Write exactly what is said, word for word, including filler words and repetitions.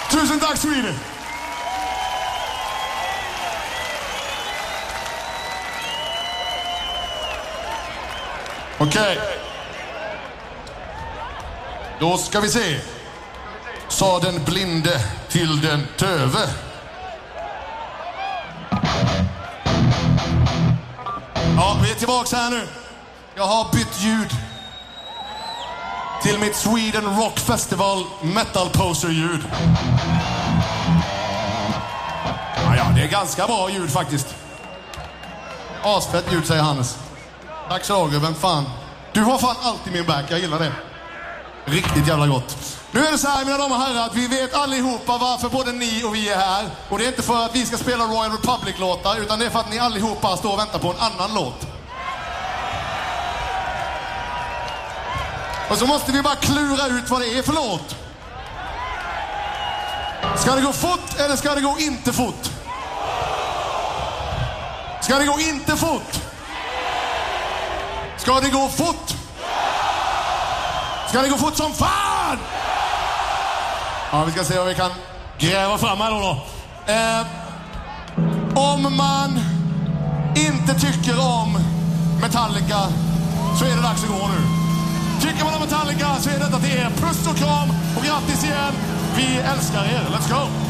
Tusen tack, Sweden! Okej. Okay. Då ska vi se. Sa den blinde till den töve. Ja, vi är tillbaka här nu. Jag har bytt ljud till mitt Sweden Rock Festival Metal Poser-ljud. Ja, ja, det är ganska bra ljud faktiskt. Asfett ljud, säger Hannes. Tack så mycket, vem fan. Du har fan alltid min back, jag gillar det. Riktigt jävla gott. Nu är det så här, mina damer och herrar, att vi vet allihopa varför både ni och vi är här. Och det är inte för att vi ska spela Royal Republic-låtar, utan det är för att ni allihopa står och väntar på en annan låt. Och så måste vi bara klura ut vad det är för låt. Ska det gå fort eller ska det gå inte fort? Ska det gå inte fort? Ska det gå fort? Ska det gå fort som fan? Ja, vi ska se om vi kan gräva fram här då. då. Eh, om man inte tycker om Metallica så är det dags att gå nu. Tycker man om Metallica så är detta till er. Puss och kram och grattis igen. Vi älskar er. Let's go!